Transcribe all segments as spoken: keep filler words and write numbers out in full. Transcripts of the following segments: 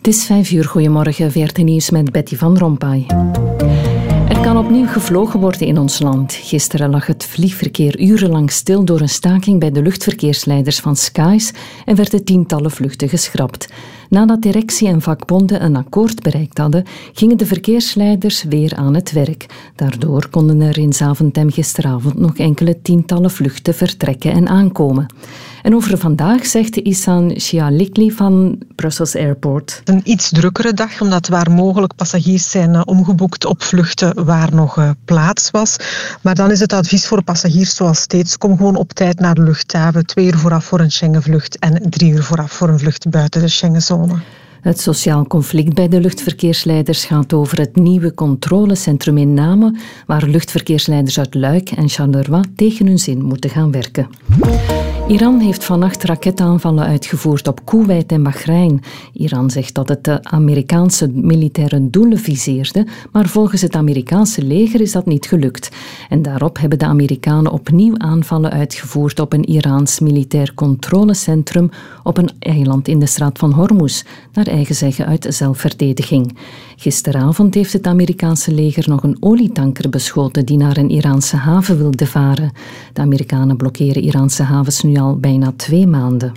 Het is vijf uur, goedemorgen, V R T Nieuws met Betty van Rompuy. Er kan opnieuw gevlogen worden in ons land. Gisteren lag het vliegverkeer urenlang stil door een staking bij de luchtverkeersleiders van Skies en werden tientallen vluchten geschrapt. Nadat directie en vakbonden een akkoord bereikt hadden, gingen de verkeersleiders weer aan het werk. Daardoor konden er in Zaventem gisteravond nog enkele tientallen vluchten vertrekken en aankomen. En over vandaag zegt Ihsan Shialikli van Brussels Airport. Een iets drukkere dag, omdat waar mogelijk passagiers zijn uh, omgeboekt op vluchten waar nog uh, plaats was. Maar dan is het advies voor passagiers zoals steeds, kom gewoon op tijd naar de luchthaven. Twee uur vooraf voor een Schengen-vlucht en drie uur vooraf voor een vlucht buiten de Schengenzone. Het sociaal conflict bij de luchtverkeersleiders gaat over het nieuwe controlecentrum in Namen, waar luchtverkeersleiders uit Luik en Charleroi tegen hun zin moeten gaan werken. Iran heeft vannacht raketaanvallen uitgevoerd op Koeweit en Bahrein. Iran zegt dat het de Amerikaanse militaire doelen viseerde, maar volgens het Amerikaanse leger is dat niet gelukt. En daarop hebben de Amerikanen opnieuw aanvallen uitgevoerd op een Iraans militair controlecentrum op een eiland in de straat van Hormuz, naar eigen zeggen uit zelfverdediging. Gisteravond heeft het Amerikaanse leger nog een olietanker beschoten die naar een Iraanse haven wilde varen. De Amerikanen blokkeren Iraanse havens nu al bijna twee maanden.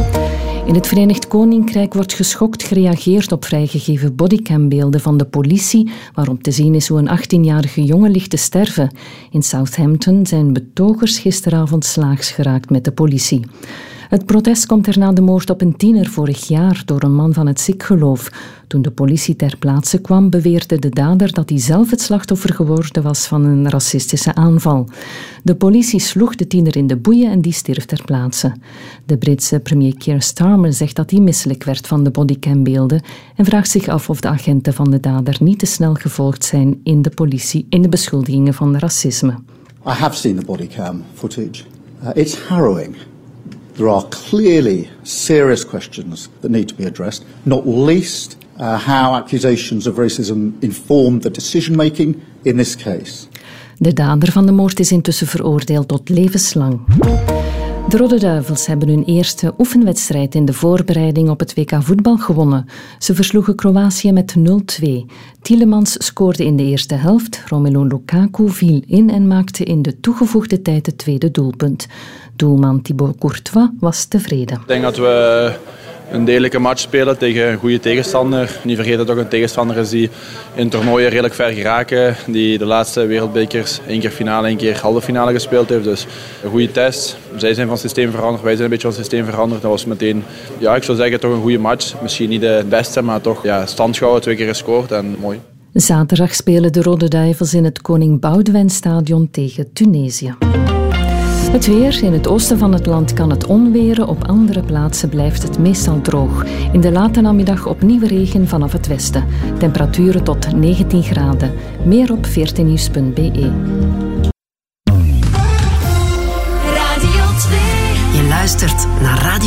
In het Verenigd Koninkrijk wordt geschokt gereageerd op vrijgegeven bodycambeelden van de politie, waarop te zien is hoe een achttienjarige jongen ligt te sterven. In Southampton zijn betogers gisteravond slaags geraakt met de politie. Het protest komt er na de moord op een tiener vorig jaar door een man van het Sikh-geloof. Toen de politie ter plaatse kwam, beweerde de dader dat hij zelf het slachtoffer geworden was van een racistische aanval. De politie sloeg de tiener in de boeien en die stierf ter plaatse. De Britse premier Keir Starmer zegt dat hij misselijk werd van de bodycambeelden en vraagt zich af of de agenten van de dader niet te snel gevolgd zijn in de politie in de beschuldigingen van racisme. I have seen the bodycam footage. Uh, it's harrowing. There are clearly serious questions that need to be addressed, not least uh, how accusations of racism informed the decision-making in this case. De dader van de moord is intussen veroordeeld tot levenslang. De Rode Duivels hebben hun eerste oefenwedstrijd in de voorbereiding op het W K voetbal gewonnen. Ze versloegen Kroatië met nul twee. Tielemans scoorde in de eerste helft, Romelu Lukaku viel in en maakte in de toegevoegde tijd het tweede doelpunt. Doelman Thibaut Courtois was tevreden. Ik denk dat we een degelijke match spelen tegen een goede tegenstander. Niet vergeten dat het ook een tegenstander is die in toernooien redelijk ver geraken. Die de laatste wereldbekers één keer finale, één keer halve finale gespeeld heeft. Dus een goede test. Zij zijn van systeem veranderd, wij zijn een beetje van systeem veranderd. Dat was meteen, ja, ik zou zeggen, toch een goede match. Misschien niet de beste, maar toch ja, standschouwen, twee keer gescoord en mooi. Zaterdag spelen de Rode Duivels in het Koning Boudewijn Stadion tegen Tunesië. Het weer. In het oosten van het land kan het onweren. Op andere plaatsen blijft het meestal droog. In de late namiddag opnieuw regen vanaf het westen. Temperaturen tot negentien graden. Meer op v r t nieuws punt b e. Radio twee. Je luistert naar Radio